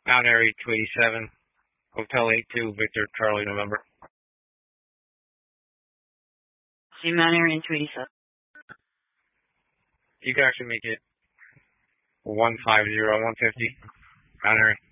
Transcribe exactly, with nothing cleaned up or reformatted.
Mount Airy two eighty-seven, Hotel eight two, Victor Charlie November. See Mount Airy in two eighty-seven. You can actually make it one five zero, one fifty, Mount Airy.